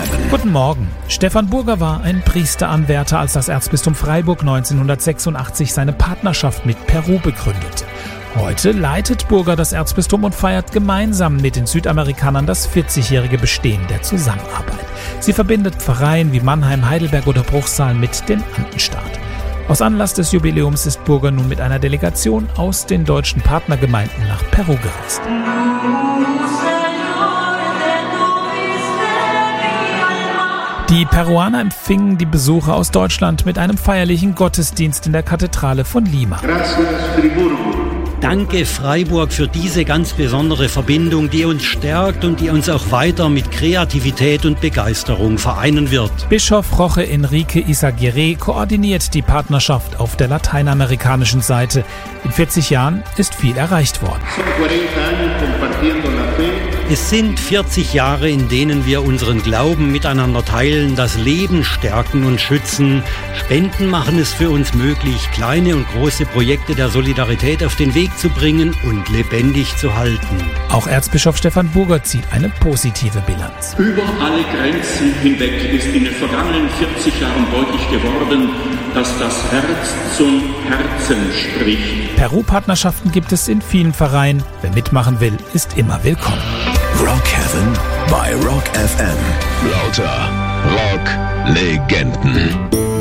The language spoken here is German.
Guten Morgen. Stefan Burger war ein Priesteranwärter, als das Erzbistum Freiburg 1986 seine Partnerschaft mit Peru begründete. Heute leitet Burger das Erzbistum und feiert gemeinsam mit den Südamerikanern das 40-jährige Bestehen der Zusammenarbeit. Sie verbindet Pfarreien wie Mannheim, Heidelberg oder Bruchsal mit dem Andenstaat. Aus Anlass des Jubiläums ist Burger nun mit einer Delegation aus den deutschen Partnergemeinden nach Peru gereist. Die Peruaner empfingen die Besucher aus Deutschland mit einem feierlichen Gottesdienst in der Kathedrale von Lima. Danke Freiburg für diese ganz besondere Verbindung, die uns stärkt und die uns auch weiter mit Kreativität und Begeisterung vereinen wird. Bischof Jorge Enrique Izaguirre koordiniert die Partnerschaft auf der lateinamerikanischen Seite. In 40 Jahren ist viel erreicht worden. Es sind 40 Jahre, in denen wir unseren Glauben miteinander teilen, das Leben stärken und schützen. Spenden machen es für uns möglich, kleine und große Projekte der Solidarität auf den Weg zu bringen und lebendig zu halten. Auch Erzbischof Stefan Burger zieht eine positive Bilanz. Über alle Grenzen hinweg ist in den vergangenen 40 Jahren deutlich geworden, dass das Herz zum Herzen spricht. Peru-Partnerschaften gibt es in vielen Pfarreien. Wer mitmachen will, ist immer willkommen. Rock Heaven bei Rock FM. Lauter Rock-Legenden.